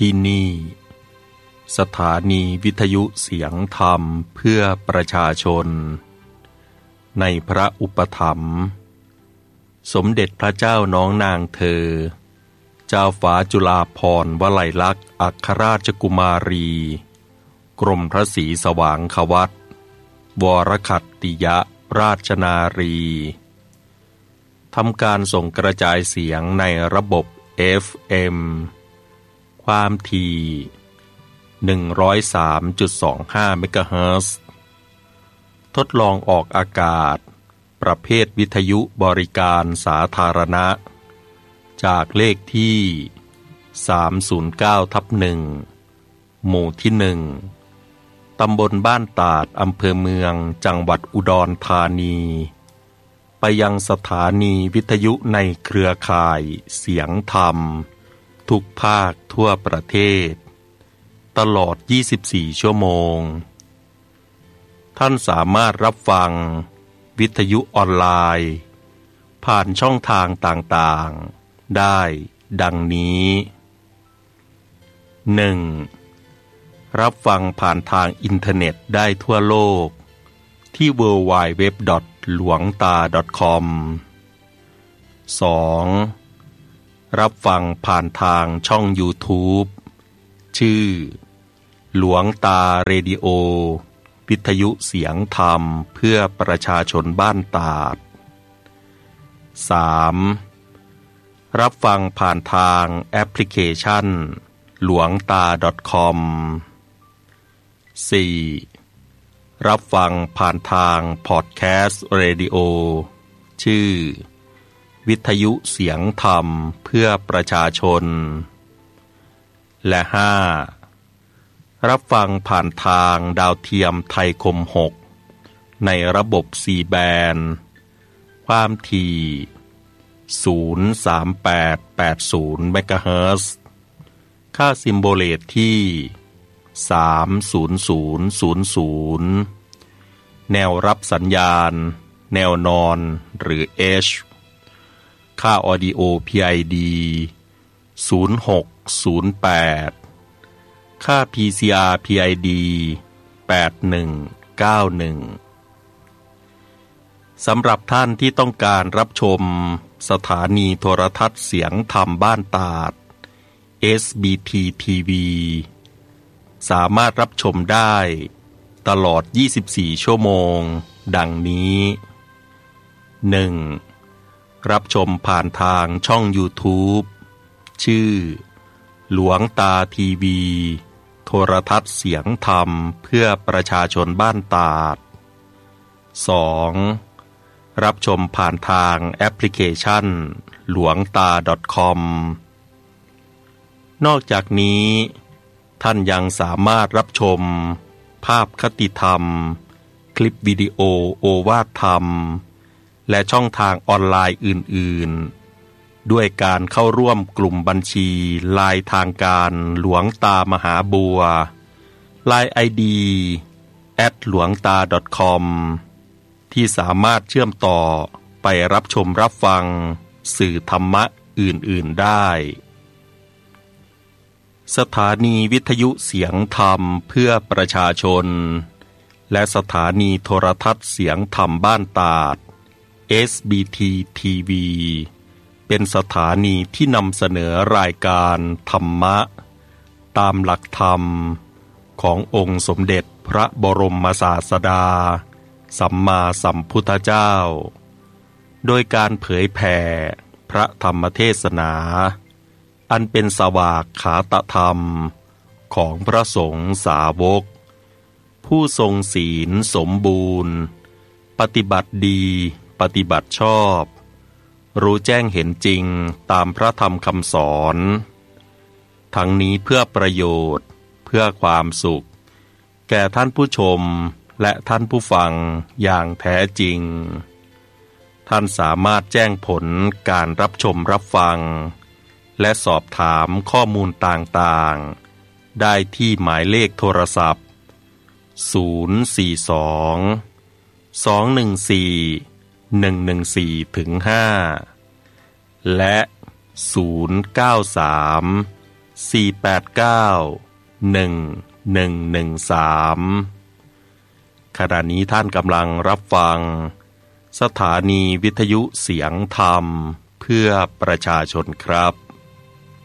ที่นี่สถานีวิทยุเสียงธรรมเพื่อประชาชนในพระอุปถัมภ์สมเด็จพระเจ้าน้องนางเธอเจ้าฟ้าจุฬาภรณ์วลัยลักษณ์อัครราชกุมารีกรมพระศรีสว่างควัตรวรคัตติยราชนารีทำการส่งกระจายเสียงในระบบ FM ความถี่ 103.25 เมกะเฮิรตซ์ทดลองออกอากาศประเภทวิทยุบริการสาธารณะจากเลขที่ 309/1 หมู่ที่ 1 ตำบลบ้านตาดอำเภอเมืองจังหวัดอุดรธานีไปยังสถานีวิทยุในเครือข่ายเสียงธรรมทุกภาคทั่วประเทศตลอด 24 ชั่วโมงท่านสามารถรับฟังวิทยุออนไลน์ผ่านช่องทางต่างๆได้ดังนี้ 1. รับฟังผ่านทางอินเทอร์เน็ตได้ทั่วโลกที่ www.hluangta.com 2. รับฟังผ่านทางช่อง YouTube ชื่อหลวงตาเรดิโอวิทยุเสียงธรรมเพื่อประชาชนบ้านตาด 3. รับฟังผ่านทางแอปพลิเคชันหลวงตา .com 4. รับฟังผ่านทางพอดแคสต์เรดิโอชื่อวิทยุเสียงธรรมเพื่อประชาชนและ 5. รับฟังผ่านทางดาวเทียมไทยคม 6 ในระบบ C band ความถี่ 03880 เมกะเฮิรตซ์ค่าซิมโบเลตที่ 30000 แนวรับสัญญาณแนวนอนหรือ H ค่า Audio PID 0608 ค่า PCR PID 8191 สำหรับท่านที่ต้องการรับชมสถานีโทรทัศน์เสียงธรรมบ้านตาด SBT TV สามารถรับชมได้ตลอด 24 ชั่วโมงดังนี้ 1. รับชมผ่านทางช่อง YouTube ชื่อหลวงตาทีวีโทรทัศน์เสียงธรรมเพื่อประชาชนบ้านตาด 2. รับชมผ่านทางแอปพลิเคชันหลวงตา .com นอกจากนี้ท่านยังสามารถรับชมภาพคติธรรมคลิปวิดีโอโอวาทธรรมและช่องทางออนไลน์อื่นๆด้วยการเข้าร่วมกลุ่มบัญชีไลน์ทางการหลวงตามหาบัว LINE IDหลวงตา .com ที่สามารถเชื่อมต่อไปรับชมรับฟังสื่อธรรมะอื่นๆได้สถานีวิทยุเสียงธรรมเพื่อประชาชนและสถานีโทรทัศน์เสียงธรรมบ้านตาด SBT TV เป็นสถานีที่นำเสนอรายการธรรมะตามหลักธรรมขององค์สมเด็จพระบรมศาสดาสัมมาสัมพุทธเจ้าโดยการเผยแผ่พระธรรมเทศนาอันเป็นสวากขาตธรรมของพระสงฆ์สาวกผู้ทรงศีลสมบูรณ์ปฏิบัติดีปฏิบัติชอบรู้แจ้งเห็นจริงตามพระธรรมคำสอนทั้งนี้เพื่อประโยชน์เพื่อความสุขแก่ท่านผู้ชมและท่านผู้ฟังอย่างแท้จริงท่านสามารถแจ้งผลการรับชมรับฟังและสอบถามข้อมูลต่างๆได้ที่หมายเลขโทรศัพท์ 042-214-114-5 และ 093-440-3675 ขณะนี้ท่านกำลังรับฟังสถานีวิทยุเสียงธรรมเพื่อประชาชนครับ